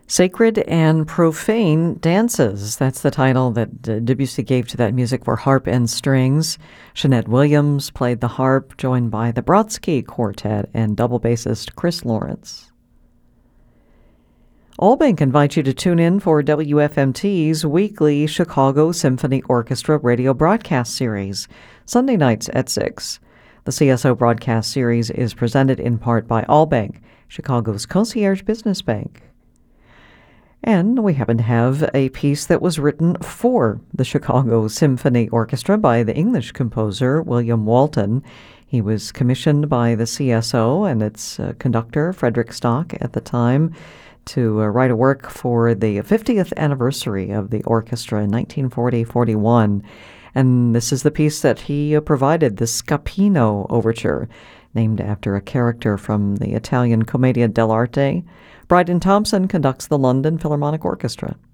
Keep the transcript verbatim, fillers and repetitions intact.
Sacred and Profane Dances. That's the title that uh, Debussy gave to that music for harp and strings. Jeanette Williams played the harp, joined by the Brodsky Quartet and double bassist Chris Lawrence. Allbank invites you to tune in for W F M T's weekly Chicago Symphony Orchestra radio broadcast series, Sunday nights at six. The C S O broadcast series is presented in part by Allbank, Chicago's concierge business bank. And we happen to have a piece that was written for the Chicago Symphony Orchestra by the English composer William Walton. He was commissioned by the C S O and its uh, conductor, Frederick Stock, at the time, to uh, write a work for the fiftieth anniversary of the orchestra in nineteen forty forty-one. And this is the piece that he uh, provided, the Scapino Overture, named after a character from the Italian Commedia dell'arte. Bryden Thompson conducts the London Philharmonic Orchestra.